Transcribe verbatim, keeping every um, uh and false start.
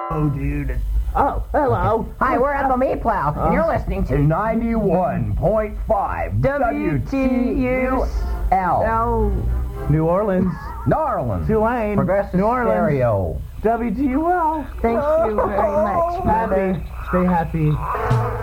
Oh, dude. Oh, hello. Hi, we're at the Meat Plow, and you're listening to ninety-one point five W T U L. L. New Orleans. Narland. Tulane. Progressive New Orleans. Stereo. W T U L. Thank you very much, Mother. Happy. Stay happy.